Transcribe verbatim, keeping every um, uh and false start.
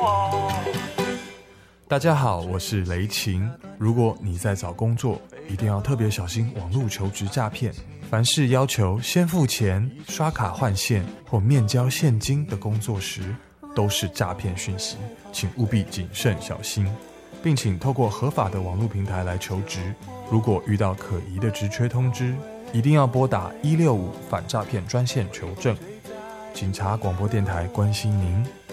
大家好，我是雷晴。如果你在找工作，一定要特别小心网络求职诈骗。凡是要求先付钱、刷卡换现或面交现金的工作时，都是诈骗讯息，请务必谨慎小心，并请透过合法的网络平台来求职。如果遇到可疑的职缺通知，一定要拨打一六五反诈骗专线求证。警察广播电台关心您。